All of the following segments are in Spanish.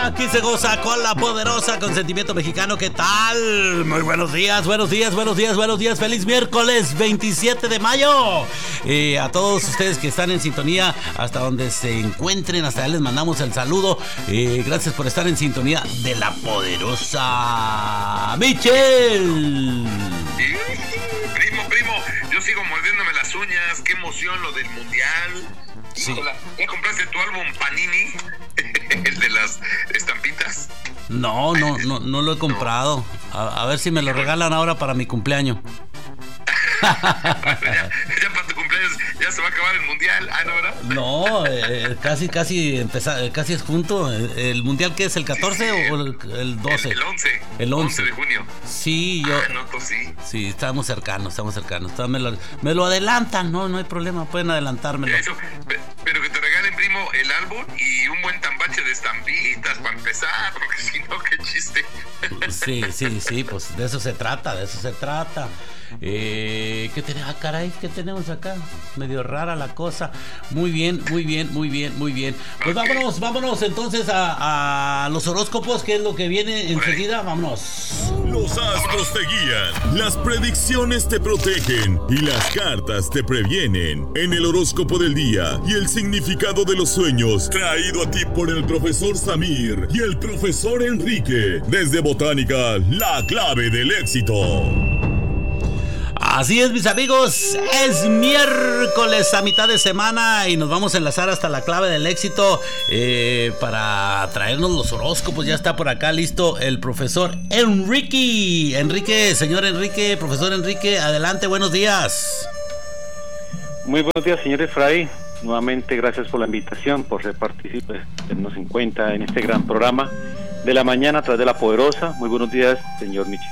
Aquí se goza con la poderosa, con sentimiento mexicano. ¿Qué tal? Muy buenos días, buenos días, buenos días, buenos días. Feliz miércoles 27 de mayo. A todos ustedes que están en sintonía, hasta donde se encuentren, hasta allá les mandamos el saludo. Gracias por estar en sintonía de la poderosa Michelle. Primo, yo sigo mordiéndome las uñas. Qué emoción lo del mundial. Sí. Hola, ¿ya compraste tu álbum Panini? El de las estampitas. No lo he comprado. A ver si me lo regalan ahora para mi cumpleaños. ya para tu cumpleaños ya se va a acabar el mundial. ¿No, verdad? No, casi es junto. ¿El mundial qué es? ¿El 14 o el 12? El 11. El 11 de junio. Sí, yo. Sí. Sí, estamos cercanos. Me lo adelantan, no hay problema, pueden adelantármelo. Eso, pero que te regalen, primo, el álbum y un buen tambache de estampitas para empezar, porque si no, qué chiste. Sí, pues de eso se trata. ¿Qué tenemos acá? Medio rara la cosa. Muy bien. Pues vámonos entonces a los horóscopos, que es lo que viene enseguida. Vámonos. Los astros te guían, las predicciones te protegen y las cartas te previenen. En el horóscopo del día y el significado de los sueños, traído a ti por el profesor Samir y el profesor Enrique. Desde Botánica, la clave del éxito. Así es, mis amigos, es miércoles a mitad de semana y nos vamos a enlazar hasta la clave del éxito para traernos los horóscopos. Ya está por acá listo el profesor Enrique. Profesor Enrique, adelante, buenos días. Muy buenos días, señor Efraín. Nuevamente, gracias por la invitación, por tenernos en cuenta en este gran programa de la mañana a través de la poderosa. Muy buenos días, señor Michel.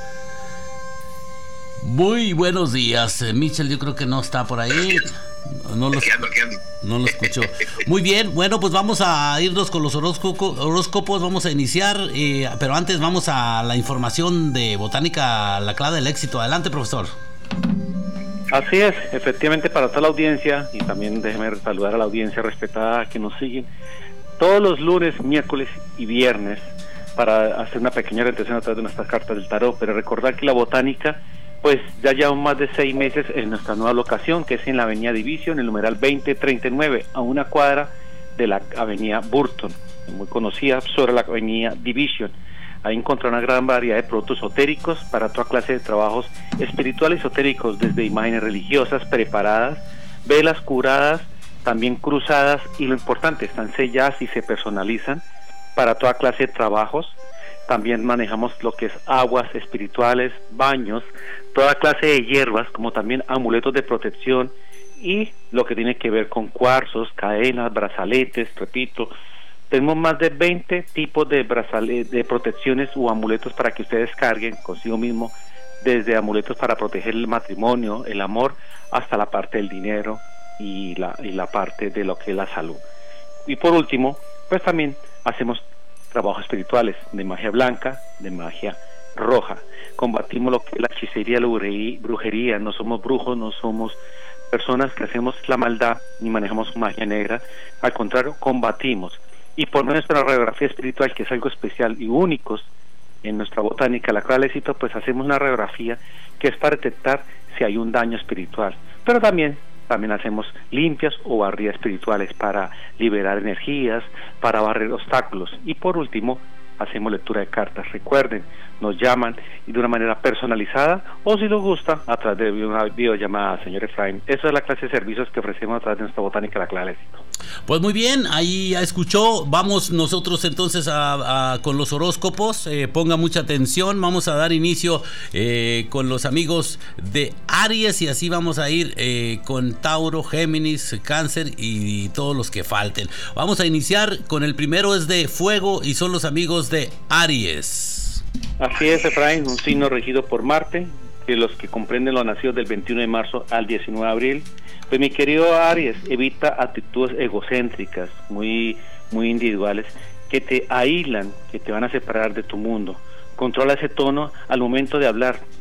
Muy buenos días, Michel, yo creo que no está por ahí. No lo escucho. Muy bien, bueno, pues vamos a irnos con los horóscopos, vamos a iniciar, pero antes vamos a la información de Botánica, la clave del éxito. Adelante, profesor. Así es, efectivamente, para toda la audiencia, y también déjeme saludar a la audiencia respetada que nos siguen todos los lunes, miércoles y viernes, para hacer una pequeña orientación a través de nuestras cartas del tarot. Pero recordar que la Botánica, pues ya llevamos más de 6 meses en nuestra nueva locación, que es en la avenida Division, el numeral 2039, a una cuadra de la avenida Burton, muy conocida, sobre la avenida Division. Ahí encontrará una gran variedad de productos esotéricos para toda clase de trabajos espirituales esotéricos, desde imágenes religiosas preparadas, velas curadas, también cruzadas, y lo importante, están selladas y se personalizan para toda clase de trabajos. También manejamos lo que es aguas espirituales, baños, toda clase de hierbas, como también amuletos de protección y lo que tiene que ver con cuarzos, cadenas, brazaletes. Repito, tenemos más de 20 tipos de de protecciones o amuletos para que ustedes carguen consigo mismo, desde amuletos para proteger el matrimonio, el amor, hasta la parte del dinero y la parte de lo que es la salud. Y por último, pues también hacemos trabajos espirituales de magia blanca, de magia roja. Combatimos lo que es la hechicería, la brujería. No somos brujos, no somos personas que hacemos la maldad ni manejamos magia negra. Al contrario, combatimos. Y por nuestra radiografía espiritual, que es algo especial y únicos en nuestra Botánica, la clave del éxito, pues hacemos una radiografía que es para detectar si hay un daño espiritual. Pero también hacemos limpias o barridas espirituales para liberar energías, para barrer obstáculos. Y por último, hacemos lectura de cartas. Recuerden, nos llaman y de una manera personalizada, o si les gusta, a través de una videollamada, señor Efraín. Esa es la clase de servicios que ofrecemos a través de nuestra Botánica, la clave del éxito. Pues muy bien, ahí ya escuchó. Vamos nosotros entonces con los horóscopos. Ponga mucha atención. Vamos a dar inicio con los amigos de Aries, y así vamos a ir con Tauro, Géminis, Cáncer y todos los que falten. Vamos a iniciar con el primero, es de Fuego, y son los amigos de Aries. Así es, Efraín, un signo regido por Marte, que los que comprenden los nacidos del 21 de marzo al 19 de abril. Pues mi querido Aries, evita actitudes egocéntricas, muy individuales, que te aíslan, que te van a separar de tu mundo. Controla ese tono al momento de hablar.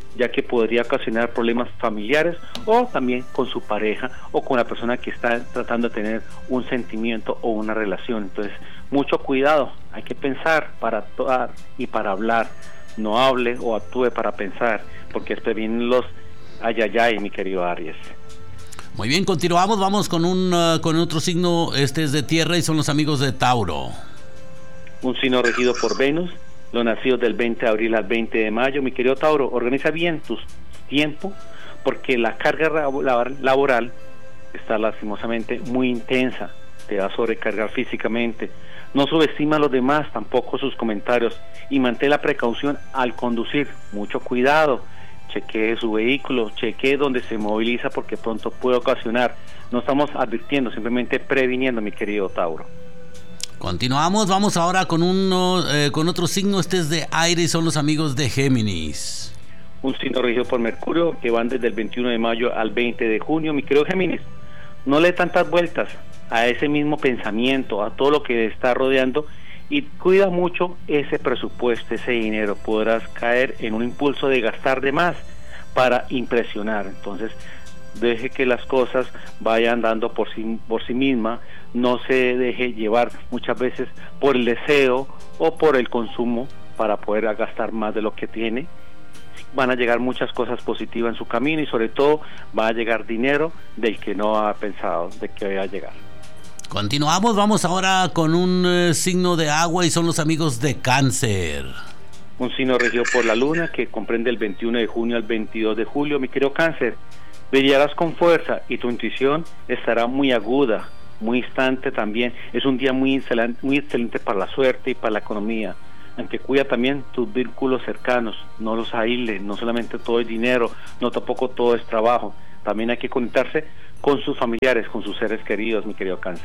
ya que podría ocasionar problemas familiares o también con su pareja o con la persona que está tratando de tener un sentimiento o una relación. Entonces, mucho cuidado, hay que pensar para actuar y para hablar. No hable o actúe para pensar, porque después vienen los ayayay, mi querido Aries. Muy bien, continuamos, vamos con otro signo, este es de tierra y son los amigos de Tauro. Un signo regido por Venus, los nacidos del 20 de abril al 20 de mayo. Mi querido Tauro, organiza bien tu tiempo, porque la carga laboral está lastimosamente muy intensa, te va a sobrecargar físicamente. No subestima a los demás, tampoco sus comentarios, y mantén la precaución al conducir. Mucho cuidado, chequee su vehículo, chequee donde se moviliza, porque pronto puede ocasionar. No estamos advirtiendo, simplemente previniendo, mi querido Tauro. Continuamos, vamos ahora con otro signo, este es de aire y son los amigos de Géminis. Un signo regido por Mercurio, que van desde el 21 de mayo al 20 de junio. Mi querido Géminis, no le tantas vueltas a ese mismo pensamiento, a todo lo que está rodeando, y cuida mucho ese presupuesto, ese dinero. Podrás caer en un impulso de gastar de más para impresionar. Entonces, deje que las cosas vayan dando por sí misma, no se deje llevar muchas veces por el deseo o por el consumo para poder gastar más de lo que tiene. Van a llegar muchas cosas positivas en su camino, y sobre todo va a llegar dinero del que no ha pensado de que vaya a llegar. Continuamos, vamos ahora con un signo de agua y son los amigos de Cáncer. Un signo regido por la luna, que comprende el 21 de junio al 22 de julio. Mi querido Cáncer, brillarás con fuerza y tu intuición estará muy aguda, muy instante también. Es un día muy excelente para la suerte y para la economía, aunque cuida también tus vínculos cercanos, no los aísle. No solamente todo es dinero, no tampoco todo es trabajo, también hay que conectarse con sus familiares, con sus seres queridos, mi querido Cáncer.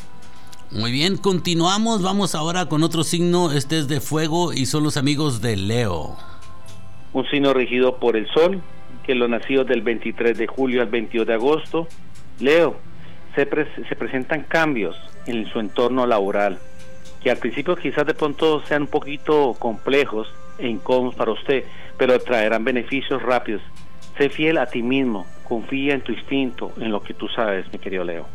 Muy bien, continuamos, vamos ahora con otro signo, este es de fuego y son los amigos de Leo. Un signo regido por el sol, que los nacidos del 23 de julio al 22 de agosto. Leo, se presentan cambios en su entorno laboral, que al principio quizás de pronto sean un poquito complejos e incómodos para usted, pero traerán beneficios rápidos. Sé fiel a ti mismo, confía en tu instinto, en lo que tú sabes, mi querido Leo.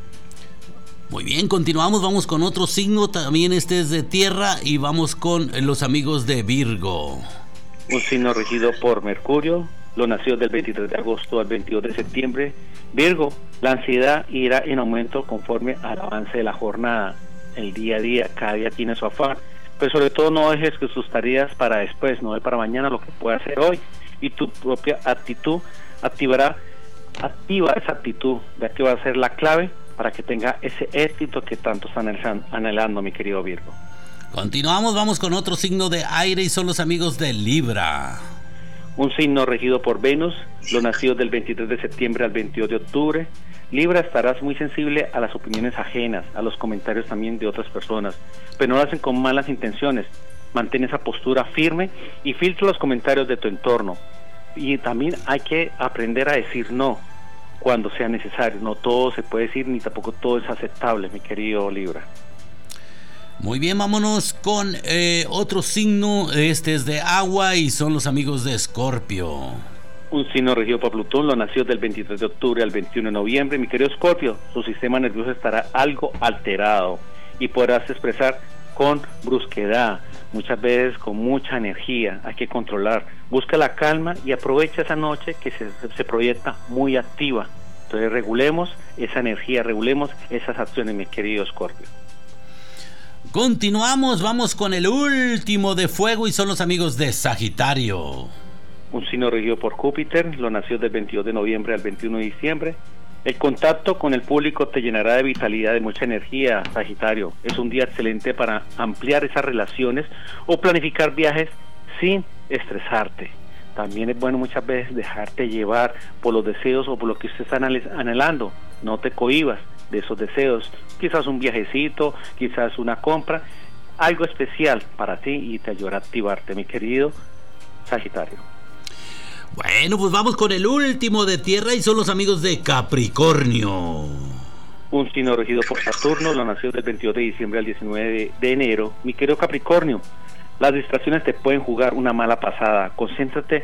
Muy bien, continuamos, vamos con otro signo, también este es de tierra y vamos con los amigos de Virgo. Un signo regido por Mercurio, los nacidos del 23 de agosto al 22 de septiembre. Virgo, la ansiedad irá en aumento conforme al avance de la jornada. El día a día, cada día tiene su afán, pero sobre todo no dejes que sus tareas para después, no es para mañana lo que puede hacer hoy, y tu propia actitud activa esa actitud, ya que va a ser la clave para que tenga ese éxito que tanto están anhelando, mi querido Virgo. Continuamos, vamos con otro signo de aire y son los amigos de Libra. Un signo regido por Venus, los nacidos del 23 de septiembre al 22 de octubre. Libra, estarás muy sensible a las opiniones ajenas, a los comentarios también de otras personas, pero no lo hacen con malas intenciones. Mantén esa postura firme y filtra los comentarios de tu entorno. Y también hay que aprender a decir no cuando sea necesario. No todo se puede decir, ni tampoco todo es aceptable, mi querido Libra. Muy bien, vámonos con otro signo. Este es de agua y son los amigos de Escorpio. Un signo regido por Plutón, los nacidos del 23 de octubre al 21 de noviembre. Mi querido Escorpio, su sistema nervioso estará algo alterado y podrás expresar con brusquedad, muchas veces con mucha energía. Hay que controlar, busca la calma y aprovecha esa noche que se proyecta muy activa. Entonces regulemos esa energía, regulemos esas acciones, mi querido Escorpio. Continuamos, vamos con el último de fuego y son los amigos de Sagitario. Un signo regido por Júpiter, los nacidos del 22 de noviembre al 21 de diciembre. El contacto con el público te llenará de vitalidad, de mucha energía, Sagitario. Es un día excelente para ampliar esas relaciones o planificar viajes sin estresarte. También es bueno muchas veces dejarte llevar por los deseos o por lo que usted está anhelando. No te cohibas de esos deseos. Quizás un viajecito, quizás una compra, algo especial para ti y te ayudará a activarte, mi querido Sagitario. Bueno, pues vamos con el último de tierra y son los amigos de Capricornio. Un signo regido por Saturno, los nacidos del 22 de diciembre al 19 de enero. Mi querido Capricornio, las distracciones te pueden jugar una mala pasada. Concéntrate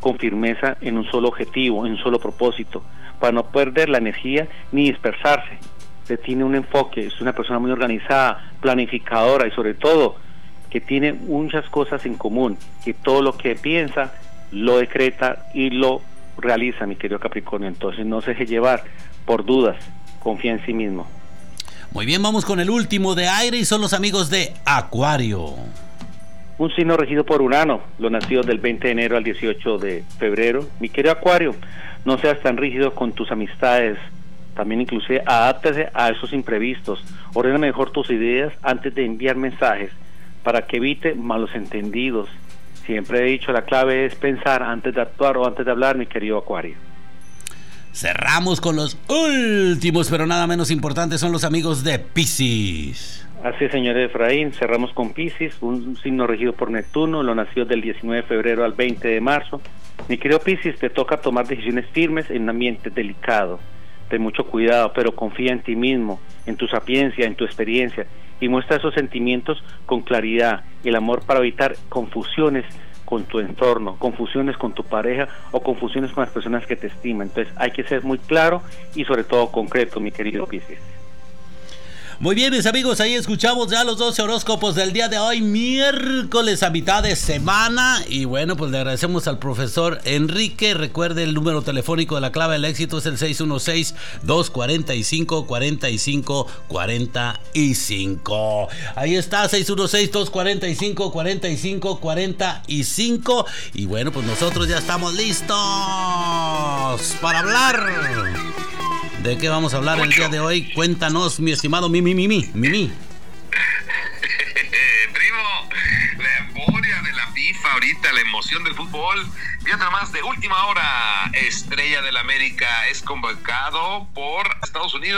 con firmeza en un solo objetivo, en un solo propósito, para no perder la energía ni dispersarse. Usted tiene un enfoque, es una persona muy organizada, planificadora y sobre todo que tiene muchas cosas en común, que todo lo que piensa lo decreta y lo realiza, mi querido Capricornio. Entonces no se deje llevar por dudas, confía en sí mismo. Muy bien, vamos con el último de aire y son los amigos de Acuario. Un signo regido por Urano, los nacidos del 20 de enero al 18 de febrero. Mi querido Acuario, no seas tan rígido con tus amistades, también inclusive adáptese a esos imprevistos, ordena mejor tus ideas antes de enviar mensajes para que evite malos entendidos. Siempre he dicho, la clave es pensar antes de actuar o antes de hablar, mi querido Acuario. Cerramos con los últimos, pero nada menos importantes, son los amigos de Piscis. Así es, señor Efraín, cerramos con Piscis, un signo regido por Neptuno, lo nacido del 19 de febrero al 20 de marzo. Mi querido Piscis, te toca tomar decisiones firmes en un ambiente delicado. Ten mucho cuidado, pero confía en ti mismo, en tu sapiencia, en tu experiencia, y muestra esos sentimientos con claridad, el amor para evitar confusiones con tu entorno, confusiones con tu pareja o confusiones con las personas que te estiman. Entonces hay que ser muy claro y sobre todo concreto, mi querido Piscis. Muy bien, mis amigos, ahí escuchamos ya los 12 horóscopos del día de hoy, miércoles a mitad de semana. Y bueno, pues le agradecemos al profesor Enrique. Recuerde, el número telefónico de la clave del éxito es el 616-245-4545. Ahí está, 616-245-4545. Y bueno, pues nosotros ya estamos listos para hablar. ¿De qué vamos a hablar el día de hoy? Cuéntanos, mi estimado Mimi. Primo, la euforia de la FIFA ahorita, la emoción del fútbol. Y otra más de última hora, Estrella del América es convocado por Estados Unidos.